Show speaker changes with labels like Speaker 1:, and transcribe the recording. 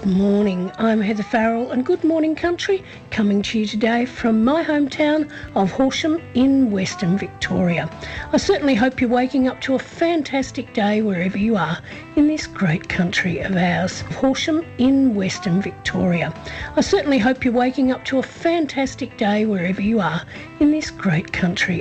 Speaker 1: morning, I'm Heather Farrell and Good Morning Country, coming to you today from my hometown of Horsham in Western Victoria. I certainly hope you're waking up to a fantastic day wherever you are in this great country of ours, Horsham in Western Victoria. I certainly hope you're waking up to a fantastic day wherever you are in this great country